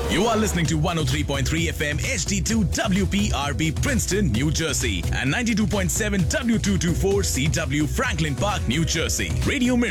You are listening to 103.3 FM HD2 WPRB Princeton, New Jersey and 92.7 W224 CW Franklin Park, New Jersey. Radio Mirror